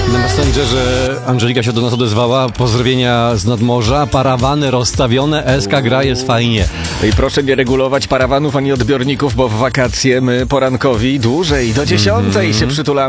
Na Messengerze Angelika się do nas odezwała. Pozdrowienia z nadmorza. Parawany rozstawione, SK gra, jest fajnie. I proszę nie regulować parawanów ani odbiorników, bo w wakacje my porankowi dłużej, do 10 się przytulamy.